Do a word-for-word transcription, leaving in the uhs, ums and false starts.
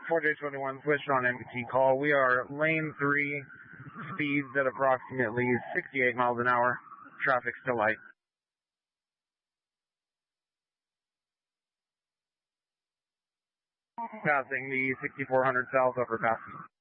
four J twenty-one, switched on M T call. We are lane three, speeds at approximately sixty-eight miles an hour. Traffic still light. Passing the sixty-four hundred south overpass.